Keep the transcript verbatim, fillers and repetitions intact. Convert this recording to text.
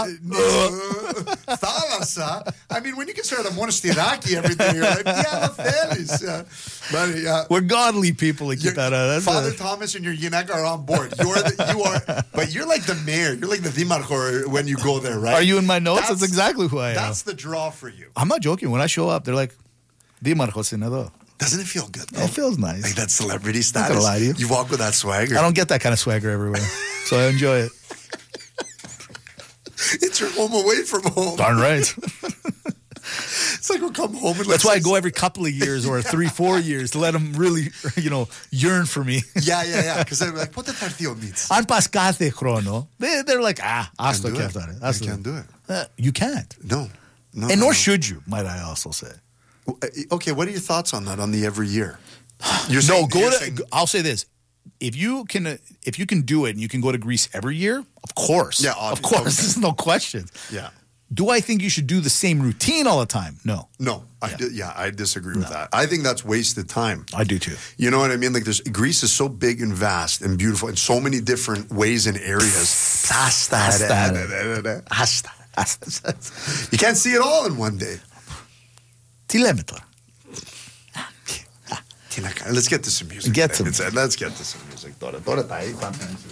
Thalassa. Thalassa. I mean, when you can start a monastiraki every day, you're like, yeah, Felis. Uh, but, uh, We're godly people at your- Kitara. That's Father a- Thomas and your Yinek are on board. You're the, you are, but you're like the mayor. You're like the Dimarco when you go there, right? Are you in my notes? That's, That's- exactly who I am. That's the draw for you. I'm not joking. When I show up, they're like, Di Marco Senador. Doesn't it feel good, though? It feels nice. Like that celebrity Not status. gonna lie to you. You walk with that swagger. I don't get that kind of swagger everywhere, so I enjoy it. It's your home away from home. Darn right. It's like we'll come home and That's why I go every couple of years or three, four years to let them really, you know, yearn for me. Yeah, yeah, yeah. Because they're like, what the Tartio means? An pascate chrono. They, they're like, ah, hasta do it. chiaftare. I can't do it. Uh, you can't. No. no And no, nor no. should you, might I also say. Okay, what are your thoughts on that, on the every year? You're No, saying- go you're to. saying- I'll say this: if you can, uh, if you can do it, and you can go to Greece every year, of course, Yeah, of obvious- course, okay. there's no question. Yeah. Do I think you should do the same routine all the time? No, No, I Yeah. di- yeah, I disagree with that. I think that's wasted time. I do too. You know what I mean? Like, there's Greece is so big and vast and beautiful in so many different ways and areas. Hasta. Hasta. You can't see it all in one day. Telemeter. Let's get to some music. Get some- Let's, let's get to some music. Tora, tora, tai,